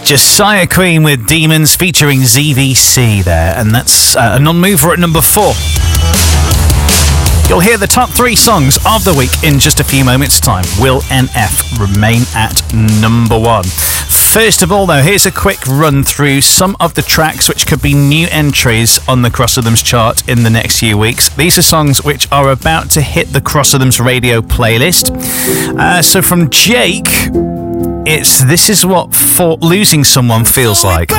Josiah Queen with Demons featuring ZVC there, and that's a non-mover at number 4. You'll hear the top 3 songs of the week in just a few moments' time. Will NF remain at number 1. First of all, though, here's a quick run through some of the tracks which could be new entries on the Cross Rhythms chart in the next few weeks. These are songs which are about to hit the Cross Rhythms radio playlist. So from Jake, it's This Is What Losing Someone Feels Like.